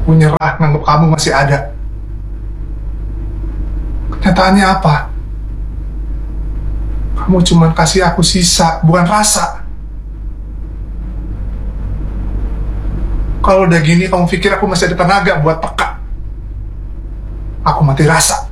Aku nyerah, nganggap kamu masih ada. Kenyataannya apa? Kamu cuma kasih aku sisa, bukan rasa. Kalau udah gini, kamu pikir aku masih ada tenaga buat peka? Aku mati rasa.